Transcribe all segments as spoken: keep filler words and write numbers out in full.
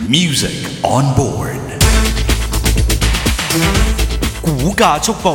Music on board。股價速報。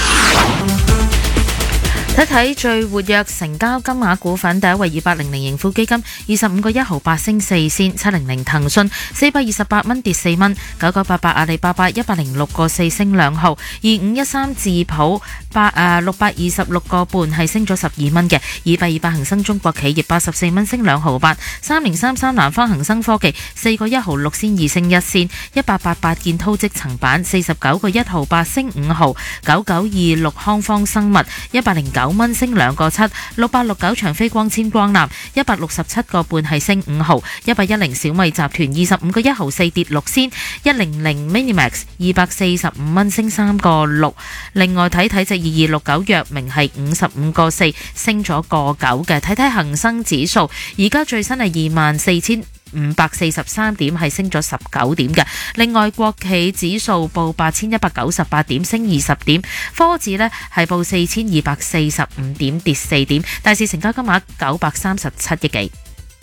睇睇最活躍成交金額股份，第一位二八零零盈富基金二十五個一毫八升四仙，七零零騰訊四百二十八蚊跌四蚊，九九八八阿里巴巴一百零六個四升兩毫，二五一三智普八誒六百二十六個半係升咗十二蚊嘅，二百二百恒生中國企業八十四蚊升兩毫八，三零三三南方恒生科技四個一毫六仙二升一仙，一八八八建滔積層板四十九個一毫八升五毫，九九二六康方生物一百零九蚊升兩個七，六百六九長飛光纖光纜一百六十七個半係升五毫，一百一零小米集團二十五個一毫四跌六仙，一零零 Minimax 二百四十五蚊升三個六。另外睇睇隻二二六九藥明係五十五個四升咗個九嘅。睇睇恒生指數而家最新係二萬四千五百四十三點，係升咗十九點嘅。另外國企指數報八千一百九十八點，升二十點。科指呢係報四千二百四十五點，跌四點。大市成交金額九百三十七億幾。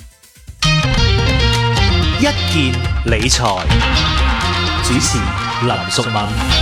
一件理財，主持林淑敏。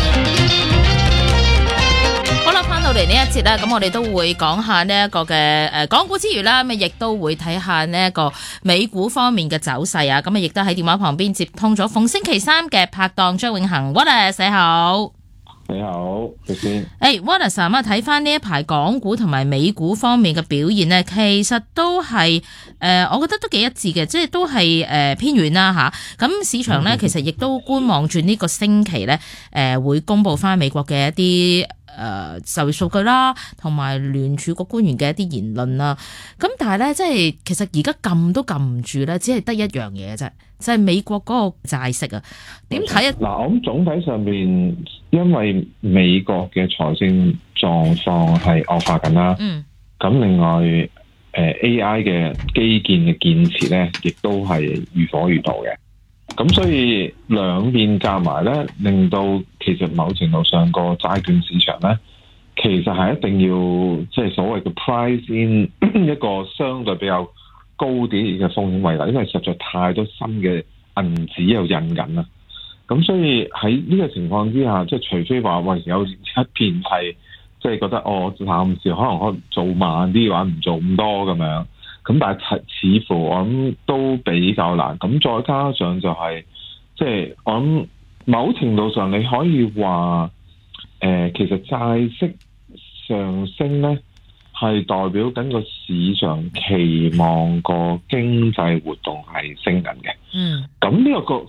好啦，翻到嚟呢一節啦，咁我哋都會講下呢一個嘅誒港股之餘啦，咁亦都會睇下呢一個美股方面嘅走勢啊。咁啊，亦都喺電話旁邊接通咗逢星期三嘅拍檔張永恒 Wallace， 你好。 你好，先。 誒 Wallace 啊，睇翻呢一排港股同埋美股方面嘅表現呢，其實都係誒、呃，我覺得都幾一致嘅，即係都係誒、呃、偏軟啦嚇。咁、啊、市場呢，其實亦都觀望住呢個星期呢，誒、呃、會公布翻美國嘅一啲誒就業數據啦，同埋聯儲局官員嘅一啲言論啦。咁但係咧，即係其實而家撳都撳唔住咧，只係得一樣嘢啫，就係、是、美國嗰個債息啊。點睇啊？ 嗱，我諗總體上面，因為美國嘅財政狀況係惡化緊啦。嗯。咁另外，誒 A I 嘅基建嘅建設咧，亦都係如火如荼嘅。咁所以兩邊夾埋咧，令到其實某程度上個債券市場咧，其實係一定要即係、就是、所謂嘅 price in 一個相對比較高啲嘅風險位啦，因為實在太多新嘅銀紙又印緊啦。咁所以喺呢個情況之下，即係除非話喂有一片係即係覺得哦，暫時可能可能做慢啲嘅話，唔做咁多咁樣。咁但係似乎我諗都比較難，咁再加上就係、是，即係我諗某程度上你可以話，誒、呃、其實債息上升咧，係代表緊個市場期望個經濟活動係升緊嘅。嗯，咁呢個個